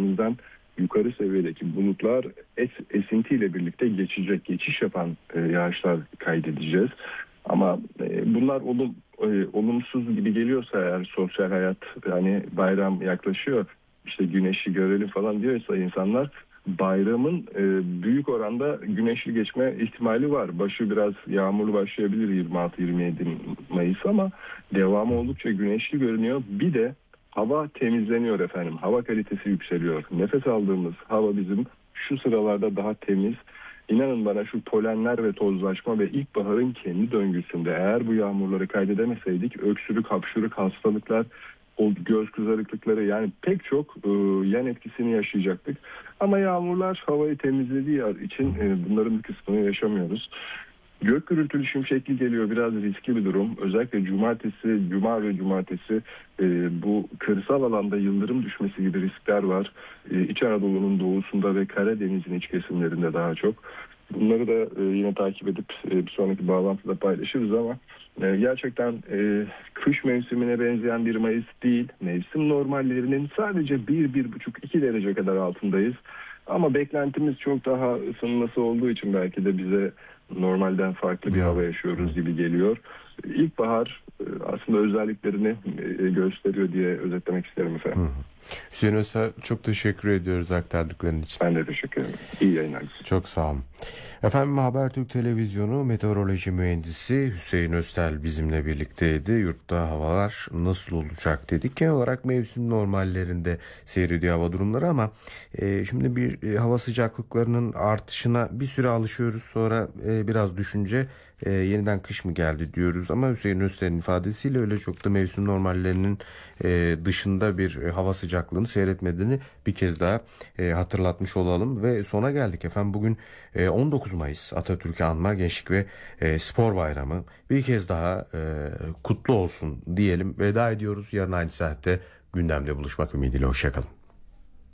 beklediğimizden yukarı seviyedeki bulutlar esintiyle birlikte geçiş yapan yağışlar kaydedeceğiz. Ama bunlar olumsuz gibi geliyorsa eğer, sosyal hayat, hani bayram yaklaşıyor, işte güneşi görelim falan diyorsa insanlar, bayramın büyük oranda güneşli geçme ihtimali var. Başı biraz yağmurlu başlayabilir 26-27 Mayıs ama devamı oldukça güneşli görünüyor. Bir de hava temizleniyor efendim. Hava kalitesi yükseliyor. Nefes aldığımız hava bizim şu sıralarda daha temiz. İnanın bana, şu polenler ve tozlaşma ve ilkbaharın kendi döngüsünde eğer bu yağmurları kaydedemeseydik öksürük, hapşırık hastalıklar, o göz kızarıklıkları, yani pek çok yan etkisini yaşayacaktık. Ama yağmurlar havayı temizlediği için bunların bir kısmını yaşamıyoruz. Gök gürültülü şimşekli geliyor, biraz riskli bir durum. Özellikle cuma ve cumartesi bu kırsal alanda yıldırım düşmesi gibi riskler var. İç Anadolu'nun doğusunda ve Karadeniz'in iç kesimlerinde daha çok. Bunları da yine takip edip bir sonraki bağlantıda paylaşırız ama gerçekten kış mevsimine benzeyen bir Mayıs değil. Mevsim normallerinin sadece 1-1,5-2 derece kadar altındayız. Ama beklentimiz çok daha ısınması olduğu için belki de bize normalden farklı bir hava yaşıyoruz gibi geliyor. İlkbahar aslında özelliklerini gösteriyor diye özetlemek isterim efendim. Hüseyin Özsel, çok teşekkür ediyoruz aktardıkların için. Ben de teşekkür ederim. İyi yayınlar. Çok sağ olun. Efendim, Habertürk Televizyonu meteoroloji mühendisi Hüseyin Öztel bizimle birlikteydi. Yurtta havalar nasıl olacak dedik. Genel olarak mevsim normallerinde seyrediyor hava durumları ama şimdi bir hava sıcaklıklarının artışına bir süre alışıyoruz. Sonra biraz düşünce yeniden kış mı geldi diyoruz ama Hüseyin Öztel'in ifadesiyle öyle çok da mevsim normallerinin dışında bir hava sıcaklığını seyretmediğini bir kez daha hatırlatmış olalım ve sona geldik efendim. Bugün 19 Mayıs Atatürk'ü anma Gençlik ve Spor Bayramı. Bir kez daha kutlu olsun diyelim. Veda ediyoruz. Yarın aynı saatte gündemde buluşmak ümidiyle. Hoşçakalın.